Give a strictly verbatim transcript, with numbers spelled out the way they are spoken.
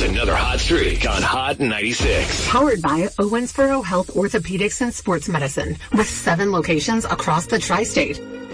another hot streak on Hot ninety-six. Powered by Owensboro Health Orthopedics and Sports Medicine with seven locations across the tri-state.